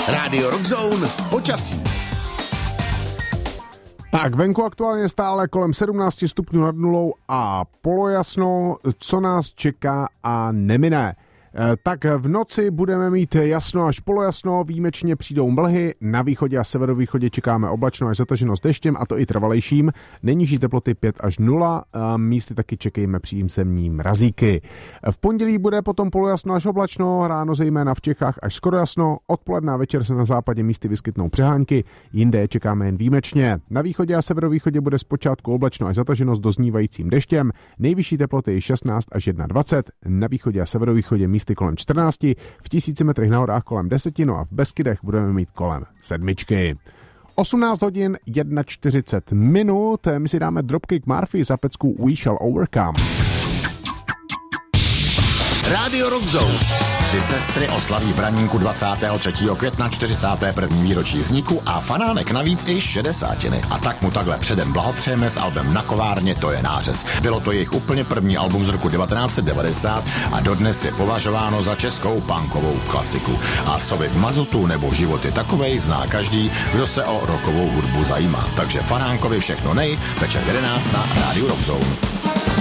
Rádio Rockzone počasí. Tak, venku aktuálně stále kolem 17 stupňů nad nulou a polojasno, co nás čeká a nemine. Tak v noci budeme mít jasno až polojasno, výjimečně přijdou mlhy, na východě a severovýchodě čekáme oblačno až zataženo s deštěm, a to i trvalejším. Nejnižší teploty 5 až 0, místy taky čekejme přízemní mrazíky. V pondělí bude potom polojasno až oblačno, ráno zejména v Čechách až skoro jasno, odpoledne a večer se na západě místy vyskytnou přehánky, jinde čekáme jen výjimečně. Na východě a severovýchodě bude zpočátku oblačno až zataženo s doznívajícím deštěm, nejvyšší teploty 16 až 21, na východě a severovýchodě místy kolem 14, v 1000 metrech na horách kolem 10, no a v Beskydech budeme mít kolem 7. 18 hodin 41 minut, my si dáme Dropkick Murphy za pecku We Shall Overcome. Rádio Rockzone. 3 sestry oslaví v Braníku 23. května 41. výročí vzniku a Fanánek navíc i 60. A tak mu takhle předem blahopřejeme s albem Na kovárně, to je nářez. Bylo to jejich úplně první album z roku 1990 a dodnes je považováno za českou punkovou klasiku. A Stovy v mazutu nebo Život je takovej zná každý, kdo se o rockovou hudbu zajímá. Takže Fanánkovi všechno nej, večer 11 na Rádiu Rockzone.